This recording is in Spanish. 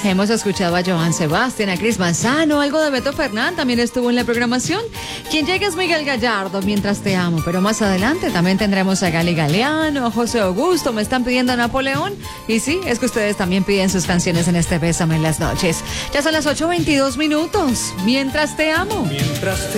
Hemos escuchado a Joan Sebastián, a Cris Manzano, algo de Beto Fernán también estuvo en la programación. Quien llega es Miguel Gallardo, Mientras te amo, pero más adelante también tendremos a Gali Galeano, a José Augusto, me están pidiendo a Napoleón. Y sí, es que ustedes también piden sus canciones en este Bésame en las noches. Ya son las 8:22. Mientras te amo. Mientras